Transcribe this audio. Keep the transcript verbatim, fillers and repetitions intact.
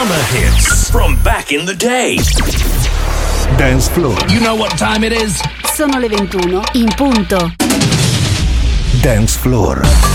Summer hits from back in the day. Dance Floor. You know what time it is? Sono le ventuno in punto. Dance Floor.